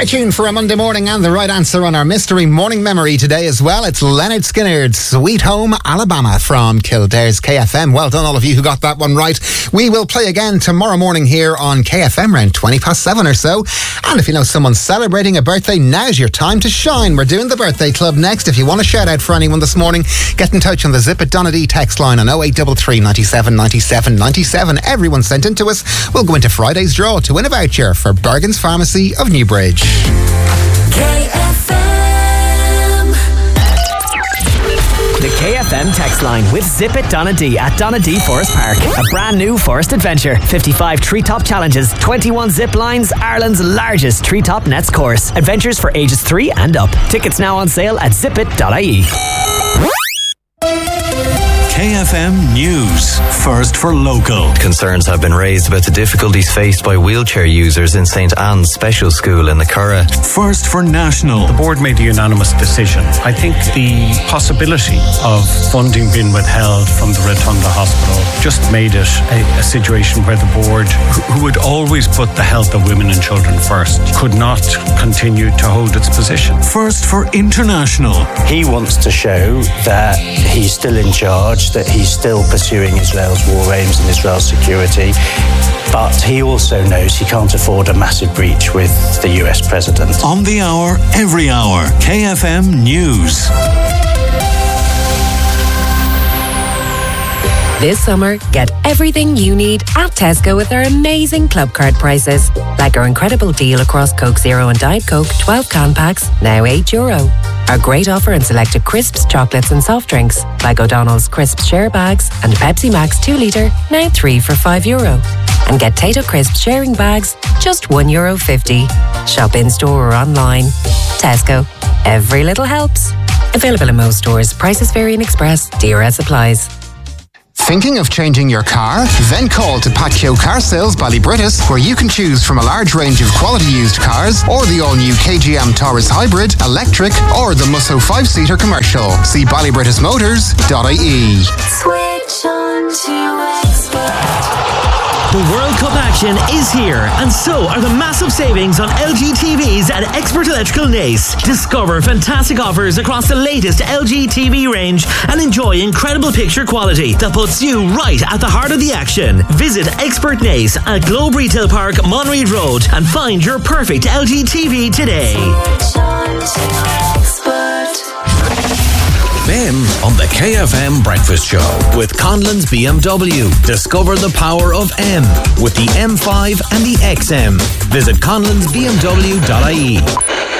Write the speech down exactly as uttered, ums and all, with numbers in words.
Great tune for a Monday morning, and the right answer on our mystery morning memory today as well. It's Leonard Skinner's Sweet Home Alabama from Kildare's K F M. Well done, all of you who got that one right. We will play again tomorrow morning here on K F M around twenty past seven or so. And if you know someone celebrating a birthday, now's your time to shine. We're doing the birthday club next. If you want a shout out for anyone this morning, get in touch on the Zip It Donna D text line on oh eight three three, nine seven, nine seven, nine seven. Everyone sent in to us. We'll go into Friday's draw to win a voucher for Bergen's Pharmacy of Newbridge. K F M. The K F M text line with Zip It Donna D at Donna D Forest Park. A brand new forest adventure. fifty-five treetop challenges, twenty-one zip lines, Ireland's largest treetop nets course. Adventures for ages three and up. Tickets now on sale at zip it dot I E. K F M News. First for local. Concerns have been raised about the difficulties faced by wheelchair users in Saint Anne's Special School in the Curragh. First for national. The board made a unanimous decision. I think the possibility of funding being withheld from the Rotunda Hospital just made it a, a situation where the board, who would always put the health of women and children first, could not continue to hold its position. First for international. He wants to show that he's still in charge, that he's still pursuing Israel's war aims and Israel's security, but he also knows he can't afford a massive breach with the U S president. On the hour, every hour, K F M News. This summer, get everything you need at Tesco with our amazing club card prices. Like our incredible deal across Coke Zero and Diet Coke twelve can packs, now eight euro. Our great offer on selected crisps, chocolates and soft drinks, like O'Donnell's Crisps Share Bags and Pepsi Max two litre, now three for five euro. And get Tato Crisp sharing bags, just one euro fifty. Shop in-store or online. Tesco. Every little helps. Available in most stores. Prices vary in Express. D R S applies. Thinking of changing your car? Then call to Patio Car Sales Ballybritis, where you can choose from a large range of quality used cars, or the all-new K G M Taurus Hybrid, electric, or the Musso five-seater commercial. See ballybritis motors dot I E. Switch on to Expert. The World Cup action is here, and so are the massive savings on L G T Vs at Expert Electrical Naas. Discover fantastic offers across the latest L G T V range and enjoy incredible picture quality that puts you right at the heart of the action. Visit Expert Naas at Globe Retail Park, Monreid Road, and find your perfect L G T V today. Switch on to Expert. Ben on the K F M Breakfast Show with Conlon's B M W. Discover the power of M with the M five and the X M. Visit conlons b m w dot I E.